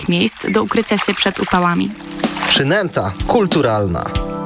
miejsc do ukrycia się przed upałami. Przynęta kulturalna.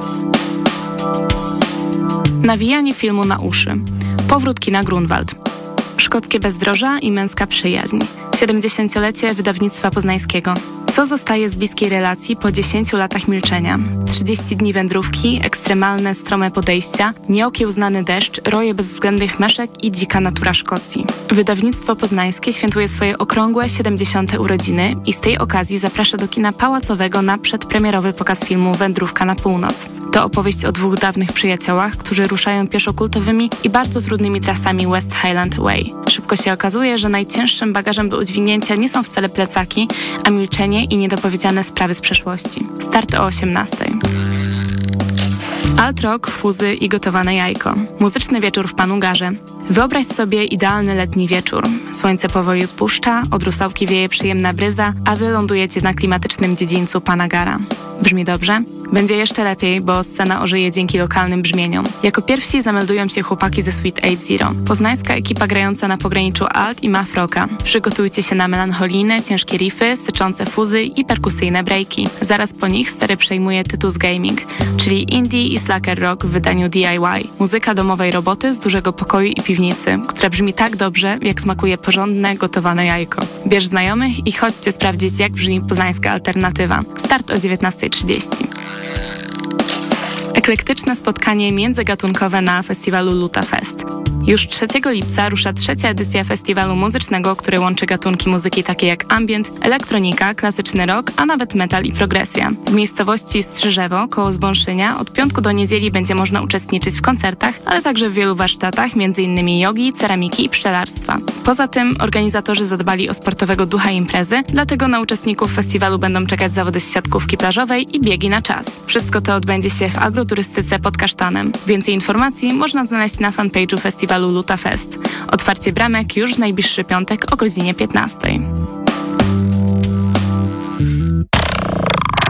Nawijanie filmu na uszy. Powrót kina Grunwald. Szkockie bezdroża i męska przyjaźń. 70-lecie wydawnictwa poznańskiego. Co zostaje z bliskiej relacji po 10 latach milczenia? 30 dni wędrówki, ekstremalne, strome podejścia, nieokiełznany deszcz, roje bezwzględnych meszek i dzika natura Szkocji. Wydawnictwo poznańskie świętuje swoje okrągłe 70. urodziny i z tej okazji zaprasza do kina pałacowego na przedpremierowy pokaz filmu Wędrówka na północ. To opowieść o dwóch dawnych przyjaciołach, którzy ruszają pieszo kultowymi i bardzo trudnymi trasami West Highland Way. Szybko się okazuje, że najcięższym bagażem do udźwignięcia nie są wcale plecaki, a milczenie i niedopowiedziane sprawy z przeszłości. Start o 18:00. Alt rock, fuzy i gotowane jajko. Muzyczny wieczór w Panugarze. Wyobraź sobie idealny letni wieczór. Słońce powoli odpuszcza, od rusałki wieje przyjemna bryza, a wy lądujecie na klimatycznym dziedzińcu Panagara. Brzmi dobrze? Będzie jeszcze lepiej, bo scena ożyje dzięki lokalnym brzmieniom. Jako pierwsi zameldują się chłopaki ze Sweet 8-0. Poznańska ekipa grająca na pograniczu alt i math rocka. Przygotujcie się na melancholijne, ciężkie riffy, syczące fuzy i perkusyjne breaki. Zaraz po nich stery przejmuje Tytus Gaming, czyli indie i slacker rock w wydaniu DIY. Muzyka domowej roboty z dużego pokoju i piwnicy, która brzmi tak dobrze, jak smakuje porządne, gotowane jajko. Bierz znajomych i chodźcie sprawdzić, jak brzmi poznańska alternatywa. Start o 19:30. Eklektyczne spotkanie międzygatunkowe na festiwalu Luta Fest. Już 3 lipca rusza 3. edycja festiwalu muzycznego, który łączy gatunki muzyki takie jak ambient, elektronika, klasyczny rock, a nawet metal i progresja. W miejscowości Strzyżewo, koło Zbąszynia, od piątku do niedzieli będzie można uczestniczyć w koncertach, ale także w wielu warsztatach, m.in. jogi, ceramiki i pszczelarstwa. Poza tym organizatorzy zadbali o sportowego ducha imprezy, dlatego na uczestników festiwalu będą czekać zawody z siatkówki plażowej i biegi na czas. Wszystko to odbędzie się w agroturystyce pod Kasztanem. Więcej informacji można znaleźć na fanpage'u festiwalu Luta Fest. Otwarcie bramek już w najbliższy piątek o godzinie 15:00.